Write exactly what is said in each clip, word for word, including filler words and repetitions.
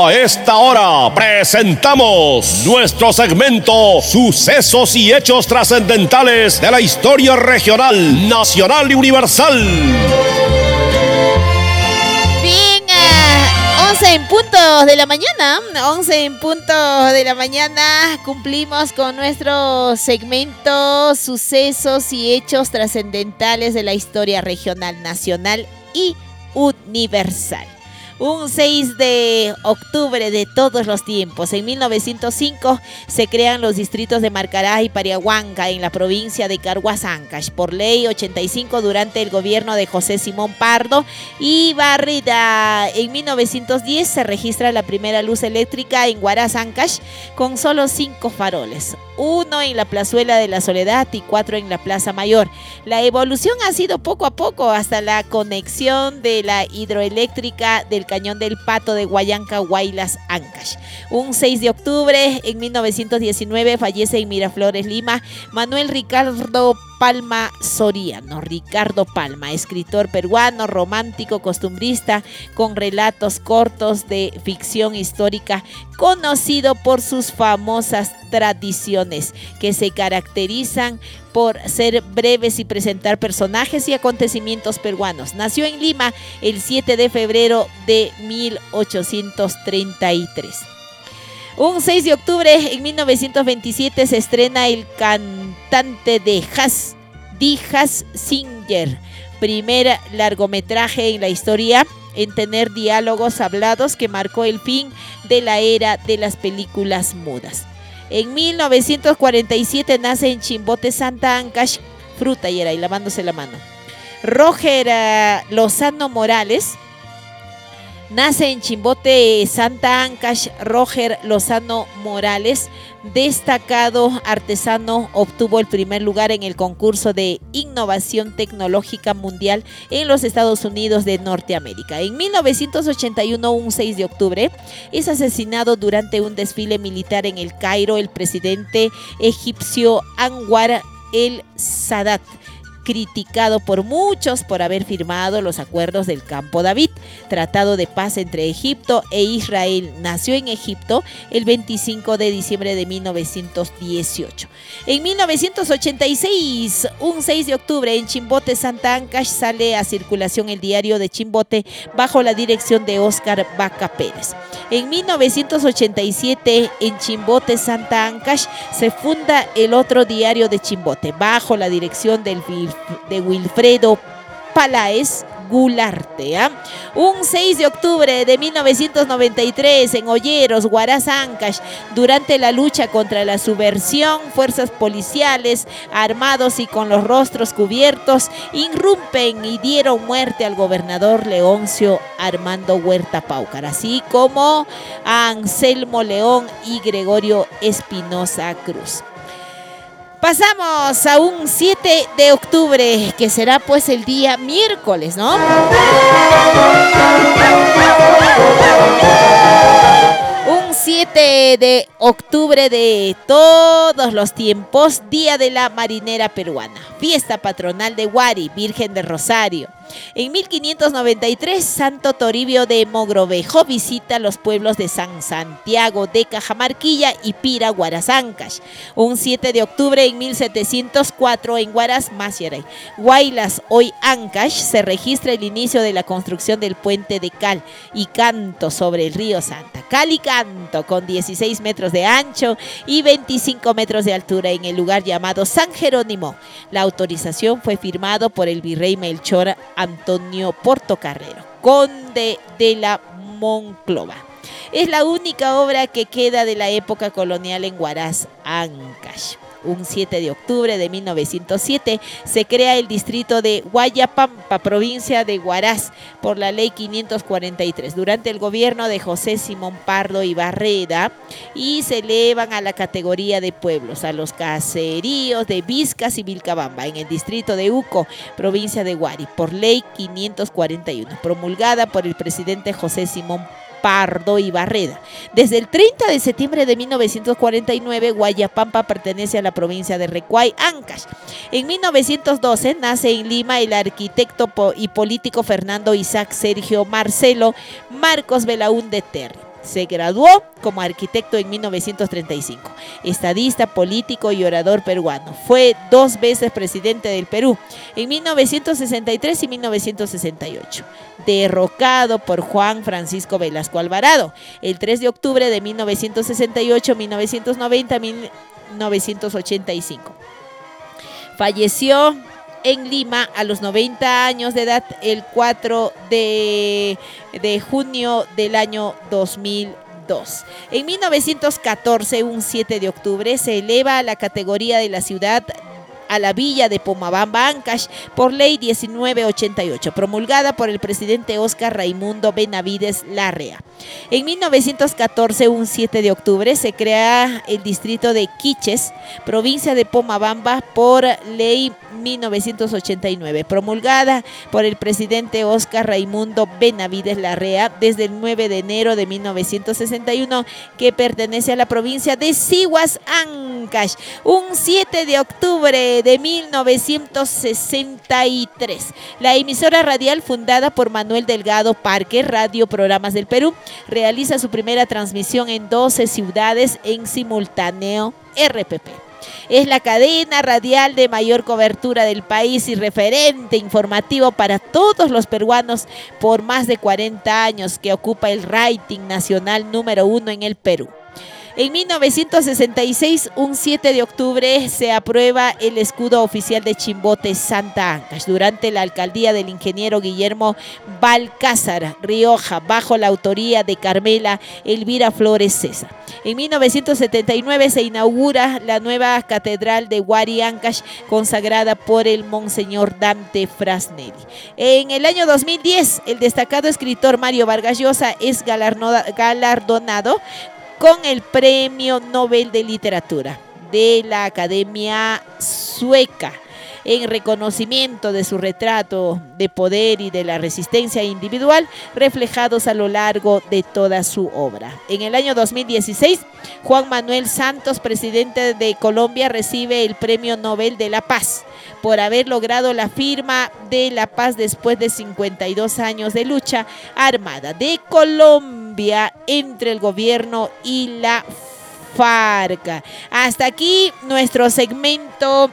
A esta hora presentamos nuestro segmento Sucesos y Hechos Trascendentales de la Historia Regional, Nacional y Universal. Bien, uh, once en punto de la mañana, once en punto de la mañana cumplimos con nuestro segmento Sucesos y Hechos Trascendentales de la Historia Regional, Nacional y Universal. Un seis de octubre de todos los tiempos, en mil novecientos cinco, se crean los distritos de Marcará y Pariahuanca en la provincia de Carhuaz, Ancash, por ley ochenta y cinco durante el gobierno de José Simón Pardo y Barreda. En mil novecientos diez se registra la primera luz eléctrica en Huaraz, Ancash, con solo cinco faroles, uno en la plazuela de la Soledad y cuatro en la Plaza Mayor. La evolución ha sido poco a poco hasta la conexión de la hidroeléctrica del Cañón del Pato de Guayanca, Huaylas, Ancash. Un seis de octubre, en mil novecientos diecinueve, fallece en Miraflores, Lima, Manuel Ricardo Palma Soriano. Ricardo Palma, escritor peruano, romántico, costumbrista, con relatos cortos de ficción histórica, conocido por sus famosas tradiciones, que se caracterizan por ser breves y presentar personajes y acontecimientos peruanos. Nació en Lima el siete de febrero de mil ochocientos treinta y tres. Un seis de octubre, en mil novecientos veintisiete, se estrena El cantante de jazz, Die Jazz Singer, primer largometraje en la historia en tener diálogos hablados, que marcó el fin de la era de las películas mudas. En mil novecientos cuarenta y siete nace en Chimbote, Santa Ancash, fruta y era y lavándose la mano, Roger uh, Lozano Morales. Nace en Chimbote, Santa Ancash, Roger Lozano Morales, destacado artesano, obtuvo el primer lugar en el concurso de innovación tecnológica mundial en los Estados Unidos de Norteamérica. En mil novecientos ochenta y uno, un seis de octubre, es asesinado durante un desfile militar en el Cairo el presidente egipcio Anwar el Sadat, criticado por muchos por haber firmado los acuerdos del Campo David, tratado de paz entre Egipto e Israel. Nació en Egipto el veinticinco de diciembre de mil novecientos dieciocho. En mil novecientos ochenta y seis, un seis de octubre, en Chimbote, Santa Ancash, sale a circulación el diario de Chimbote bajo la dirección de Óscar Vaca Pérez. En mil novecientos ochenta y siete, en Chimbote, Santa Ancash, se funda el otro diario de Chimbote bajo la dirección del de Wilfredo Palaez Gularte. ¿eh? Un seis de octubre de mil novecientos noventa y tres, en Olleros, Huaraz, Ancash, durante la lucha contra la subversión, fuerzas policiales armados y con los rostros cubiertos irrumpen y dieron muerte al gobernador Leoncio Armando Huerta Paucar, así como a Anselmo León y Gregorio Espinosa Cruz. Pasamos a un siete de octubre, que será pues el día miércoles, ¿no? Un siete de octubre de todos los tiempos, Día de la Marinera Peruana, fiesta patronal de Huari, Virgen de Rosario. En mil quinientos noventa y tres, Santo Toribio de Mogrovejo visita los pueblos de San Santiago de Cajamarquilla y Pira, Huaraz, Ancash. Un siete de octubre, en mil setecientos cuatro, en Huaraz, Masyaray, Huaylas, hoy Ancash, se registra el inicio de la construcción del puente de cal y canto sobre el río Santa. Cal y canto, con dieciséis metros de ancho y veinticinco metros de altura, en el lugar llamado San Jerónimo. La autorización fue firmado por el virrey Melchor Antonio Portocarrero, conde de la Monclova. Es la única obra que queda de la época colonial en Huaraz, Ancash. Un siete de octubre de mil novecientos siete se crea el distrito de Guayapampa, provincia de Huaraz, por la ley quinientos cuarenta y tres, durante el gobierno de José Simón Pardo y Barreda, y se elevan a la categoría de pueblos a los caseríos de Vizcas y Vilcabamba, en el distrito de Uco, provincia de Huari, por ley quinientos cuarenta y uno, promulgada por el presidente José Simón Pardo y Barreda. Desde el treinta de septiembre de mil novecientos cuarenta y nueve, Guayapampa pertenece a la provincia de Recuay, Ancash. En mil novecientos doce nace en Lima el arquitecto y político Fernando Isaac Sergio Marcelo Marcos Belaúnde Terry. Se graduó como arquitecto en mil novecientos treinta y cinco. Estadista, político y orador peruano. Fue dos veces presidente del Perú, en mil novecientos sesenta y tres y mil novecientos sesenta y ocho. Derrocado por Juan Francisco Velasco Alvarado, el tres de octubre de mil novecientos sesenta y ocho, mil novecientos noventa, mil novecientos ochenta y cinco. Falleció en Lima a los noventa años de edad el cuatro de junio del año dos mil dos. En mil novecientos catorce, un siete de octubre, se eleva a la categoría de la ciudad a la villa de Pomabamba, Ancash, por ley diecinueve ochenta y ocho, promulgada por el presidente Óscar Raimundo Benavides Larrea. En mil novecientos catorce, un siete de octubre, se crea el distrito de Quiches, provincia de Pomabamba, por ley mil novecientos ochenta y nueve, promulgada por el presidente Óscar Raimundo Benavides Larrea desde el nueve de enero de mil novecientos sesenta y uno, que pertenece a la provincia de Sihuas, Ancash. Un siete de octubre de mil novecientos sesenta y tres, la emisora radial fundada por Manuel Delgado Parque, Radio Programas del Perú, realiza su primera transmisión en doce ciudades en simultáneo R P P. Es la cadena radial de mayor cobertura del país y referente informativo para todos los peruanos por más de cuarenta años, que ocupa el rating nacional número uno en el Perú. En mil novecientos sesenta y seis, un siete de octubre, se aprueba el escudo oficial de Chimbote, Santa Ancash, durante la alcaldía del ingeniero Guillermo Balcázar Rioja, bajo la autoría de Carmela Elvira Flores César. En mil novecientos setenta y nueve se inaugura la nueva catedral de Huari, Ancash, consagrada por el monseñor Dante Frasnelli. En el año dos mil diez, el destacado escritor Mario Vargas Llosa es galardonado con el Premio Nobel de Literatura de la Academia Sueca, en reconocimiento de su retrato de poder y de la resistencia individual reflejados a lo largo de toda su obra. En el año dos mil dieciséis, Juan Manuel Santos, presidente de Colombia, recibe el Premio Nobel de la Paz por haber logrado la firma de la paz después de cincuenta y dos años de lucha armada de Colombia entre el gobierno y la FARC. Hasta aquí nuestro segmento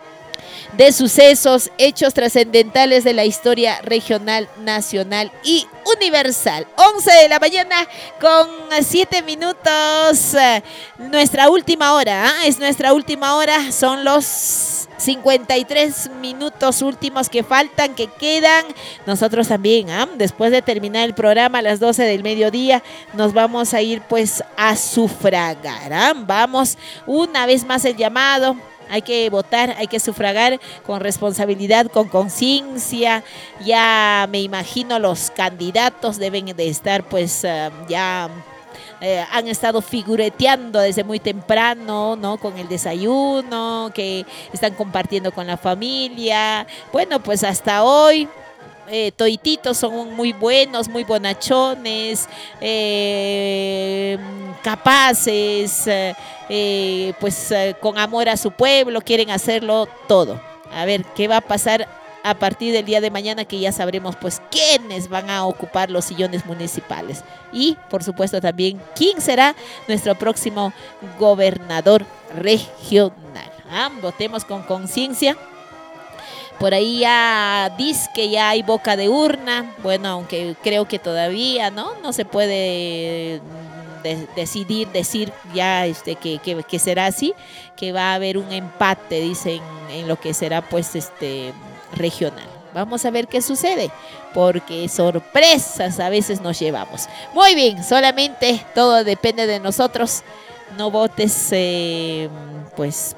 de sucesos, hechos trascendentales de la historia regional, nacional y universal. once de la mañana con siete minutos. Nuestra última hora, ¿eh? Es nuestra última hora. Son los cincuenta y tres minutos últimos que faltan, que quedan. Nosotros también, ¿eh? Después de terminar el programa a las doce del mediodía, nos vamos a ir pues a sufragar, ¿eh? Vamos una vez más el llamado. Hay que votar, hay que sufragar con responsabilidad, con conciencia. Ya me imagino los candidatos deben de estar pues uh, ya eh, han estado figureteando desde muy temprano, ¿no? Con el desayuno, que están compartiendo con la familia. Bueno, pues hasta hoy Eh, toititos son muy buenos, muy bonachones, eh, capaces, eh, eh, pues eh, con amor a su pueblo, quieren hacerlo todo. A ver, ¿qué va a pasar a partir del día de mañana? Que ya sabremos pues quiénes van a ocupar los sillones municipales. Y, por supuesto, también quién será nuestro próximo gobernador regional. ¿Ah? Votemos con conciencia. Por ahí ya dice que ya hay boca de urna. Bueno, aunque creo que todavía no, no se puede de, decidir, decir ya este, que, que, que será así, que va a haber un empate, dicen, en lo que será pues este regional. Vamos a ver qué sucede, porque sorpresas a veces nos llevamos. Muy bien, solamente todo depende de nosotros. No votes, eh, pues...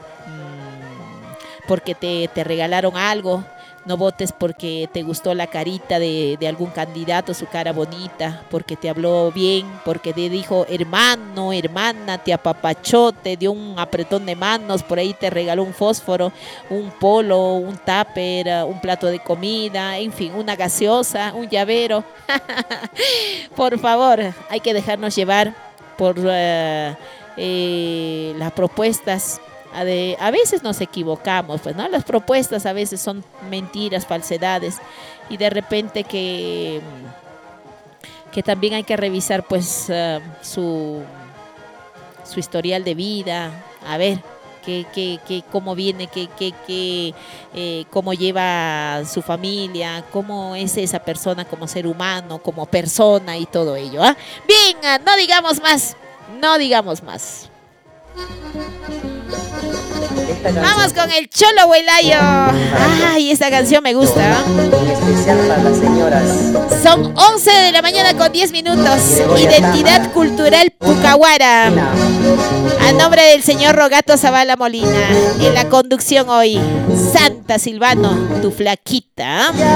porque te, te regalaron algo, no votes porque te gustó la carita de, de algún candidato, su cara bonita, porque te habló bien, porque te dijo hermano, hermana, te apapachó, te dio un apretón de manos, por ahí te regaló un fósforo, un polo, un tupper, un plato de comida, en fin, una gaseosa, un llavero. Por favor, hay que dejarnos llevar por uh, eh, las propuestas. De, a veces nos equivocamos, pues, ¿no? Las propuestas a veces son mentiras, falsedades, y de repente que, que también hay que revisar pues uh, su, su historial de vida, a ver que, que, que cómo viene, que, que, que, eh, cómo lleva su familia, cómo es esa persona como ser humano, como persona y todo ello. ¿eh? Bien, uh, no digamos más, no digamos más. Vamos con el Cholo Huelayo. Ay, esta canción me gusta. En especial para las señoras. Son once de la mañana con diez minutos. Identidad cultural Pucahuara. A nombre del señor Rogato Zavala Molina. En la conducción hoy, Santa Silvano, tu flaquita.